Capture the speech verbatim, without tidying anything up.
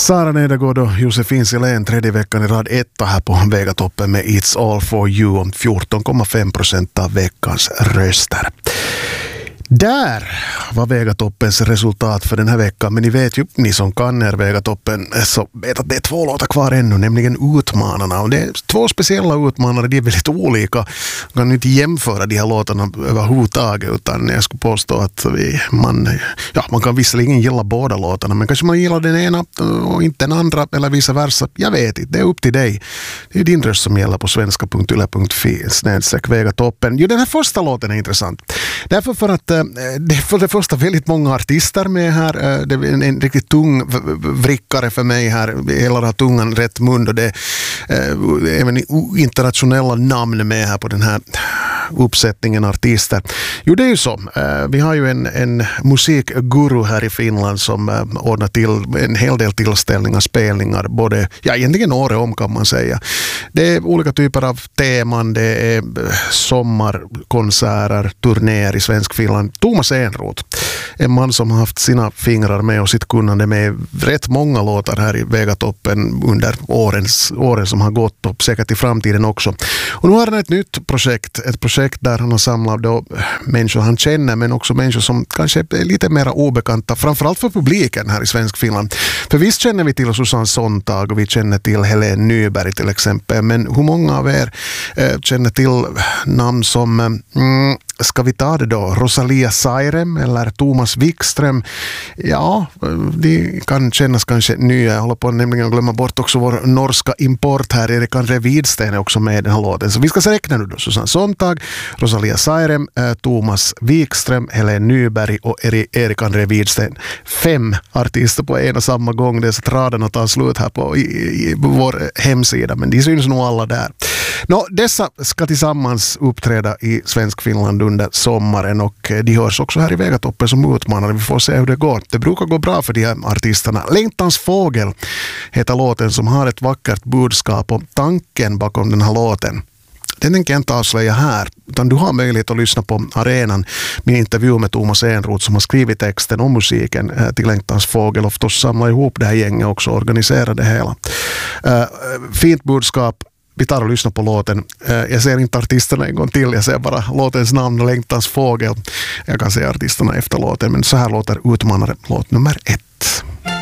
Sara Nedergaard och Josefin Silén tredje veckan i rad etta här på Vegatoppen med It's All For You om fjorton komma fem procent av veckans röster. Där var Vegatoppens resultat för den här veckan, men ni vet ju, ni som kan er Vegatoppen, så vet att det är två låtar kvar ännu, nämligen Utmanarna, och det är två speciella utmanare, de är väldigt olika. Jag kan inte jämföra de här låtarna överhuvudtaget, utan jag skulle påstå att vi, man, ja, man kan visserligen gilla båda låtarna, men kanske man gillar den ena och inte den andra, eller vice versa, jag vet inte, det är upp till dig. Det är din röst som gäller på svenska punkt yle punkt fi snedstreck Vegatoppen. Jo, den här första låten är intressant, därför för att det är för det första väldigt många artister med här. Det är en, en riktigt tung vrickare för mig här. Hela har tungan rätt mun, och det är även internationella namn med här på den här uppsättningen artister. Jo, det är ju så. Vi har ju en, en musikguru här i Finland som ordnar till en hel del tillställningar, spelningar, både, ja, egentligen året om kan man säga. Det är olika typer av teman, det är sommarkonserter, turnéer i svensk Finland. Thomas Enroth, en man som har haft sina fingrar med och sitt kunnande med rätt många låtar här i Vegatoppen under årens, åren som har gått, och säkert i framtiden också. Och nu har han ett nytt projekt, ett projekt där han har samlat då människor han känner, men också människor som kanske är lite mer obekanta, framförallt för publiken här i svensk Finland. För visst känner vi till Susanne Sontag och vi känner till Helene Nyberg till exempel, men hur många av er eh, känner till namn som mm, ska vi ta det då? Rosalia Sairem eller Thomas Wikström? Ja, de kan kännas kanske nya. Jag håller på nämligen att glömma bort också vår norska import här. Erik André Widsten är också med i den här låten. Så vi ska räkna nu då. Susanne Sontag, Rosalia Sairem, eh, Thomas Wikström, Helene Nyberg och Erik André Widsten. Fem artister på en och samma gång. Det är så att raderna tar slut här på i, i, i vår hemsida, men de syns nog alla där. Nå, dessa ska tillsammans uppträda i svensk Finland under sommaren, och de hörs också här i Vegatoppen som utmanare. Vi får se hur det går. Det brukar gå bra för de här artisterna. Längtans fågel heter låten, som har ett vackert budskap, och tanken bakom den här låten, den tänker jag inte avslöja här, utan du har möjlighet att lyssna på arenan, min intervju med Thomas Enroth som har skrivit texten och musiken till Längtans fågel, och förstås samla ihop det här gänget också och organisera det hela. Uh, fint budskap. Vi tar och lyssnar på låten. Jag ser inte artisterna en gång till. Jag ser bara låtens namn, Längtans fågel. Jag kan se artisterna efter låten, men så här låter Utmanare, låt nummer ett.